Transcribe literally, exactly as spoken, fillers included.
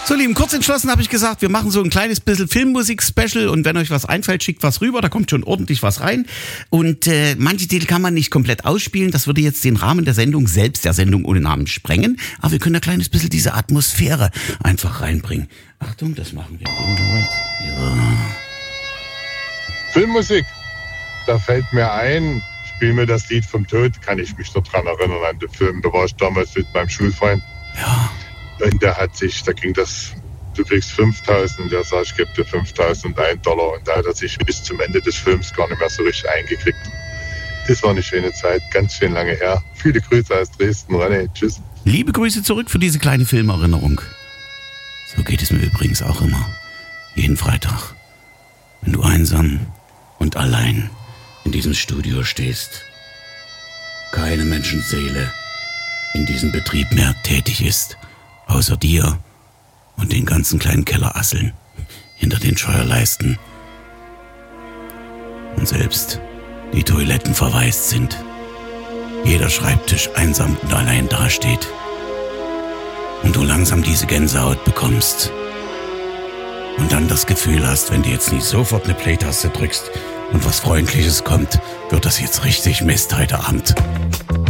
So, Lieben, kurz entschlossen habe ich gesagt, wir machen so ein kleines bisschen Filmmusik-Special und wenn euch was einfällt, schickt was rüber, da kommt schon ordentlich was rein. Und äh, manche Titel kann man nicht komplett ausspielen, das würde jetzt den Rahmen der Sendung, selbst der Sendung ohne Namen, sprengen. Aber wir können ein kleines bisschen diese Atmosphäre einfach reinbringen. Achtung, das machen wir. Ja. Filmmusik, da fällt mir ein, spiel mir das Lied vom Tod, kann ich mich noch dran erinnern an den Film, da war ich damals mit meinem Schulfreund. Ja. Und der hat sich, da ging das, du kriegst fünftausend, der sagt, ich gebe dir fünftausend Dollar. Und da hat er sich bis zum Ende des Films gar nicht mehr so richtig eingekriegt. Das war eine schöne Zeit, ganz schön lange her. Viele Grüße aus Dresden, René, tschüss. Liebe Grüße zurück für diese kleine Filmerinnerung. So geht es mir übrigens auch immer. Jeden Freitag. Wenn du einsam und allein in diesem Studio stehst. Keine Menschenseele in diesem Betrieb mehr tätig ist. Außer dir und den ganzen kleinen Kellerasseln hinter den Scheuerleisten. Und selbst die Toiletten verwaist sind. Jeder Schreibtisch einsam und allein dasteht. Und du langsam diese Gänsehaut bekommst. Und dann das Gefühl hast, wenn du jetzt nicht sofort eine Play-Taste drückst und was Freundliches kommt, wird das jetzt richtig Mist heute Abend.